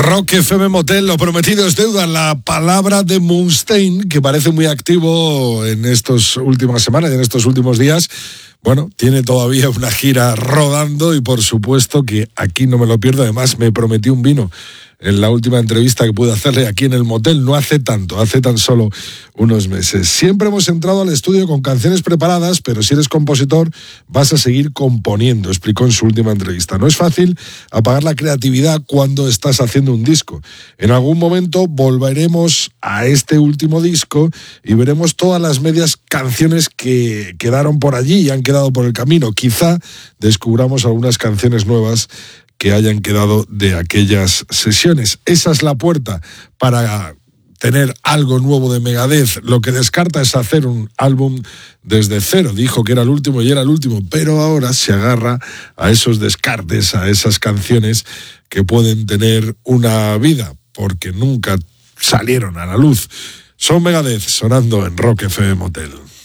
Rock FM Motel, lo prometido es deuda. La palabra de Mustaine, que parece muy activo en estas últimas semanas y en estos últimos días. Bueno, tiene todavía una gira rodando y por supuesto que aquí no me lo pierdo. Además, me prometió un vino en la última entrevista que pude hacerle aquí en el motel, no hace tanto, hace tan solo unos meses. Siempre hemos entrado al estudio con canciones preparadas, pero si eres compositor vas a seguir componiendo, explicó en su última entrevista. No es fácil apagar la creatividad cuando estás haciendo un disco. En algún momento volveremos a este último disco y veremos todas las medias canciones que quedaron por allí y han quedado por el camino. Quizá descubramos algunas canciones nuevas que hayan quedado de aquellas sesiones. Esa es la puerta para tener algo nuevo de Megadeth. Lo que descarta es hacer un álbum desde cero. Dijo que era el último y era el último, pero ahora se agarra a esos descartes, a esas canciones que pueden tener una vida, porque nunca salieron a la luz. Son Megadeth sonando en Rock FM Motel.